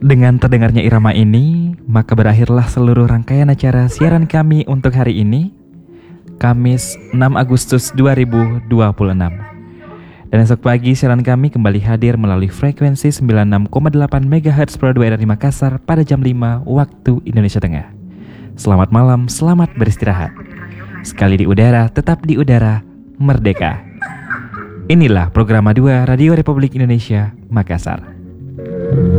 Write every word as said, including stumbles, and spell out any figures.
Dengan terdengarnya irama ini, maka berakhirlah seluruh rangkaian acara siaran kami untuk hari ini, Kamis enam Agustus dua ribu dua puluh enam. Dan esok pagi siaran kami kembali hadir melalui frekuensi sembilan puluh enam koma delapan megahertz per dua dari Makassar pada jam lima waktu Indonesia Tengah. Selamat malam, selamat beristirahat. Sekali di udara, tetap di udara, merdeka. Inilah program dua Radio Republik Indonesia, Makassar.